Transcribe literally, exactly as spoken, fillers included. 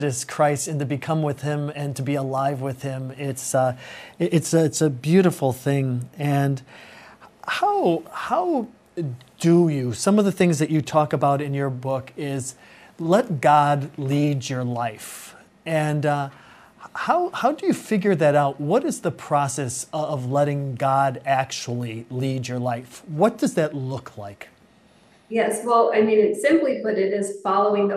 is Christ and to become with him and to be alive with him. It's uh, it's a, it's a beautiful thing. And how how do you? Some of the things that you talk about in your book is let God lead your life. And uh, how how do you figure that out? What is the process of letting God actually lead your life? What does that look like? Yes, well, I mean, it simply put, it is following the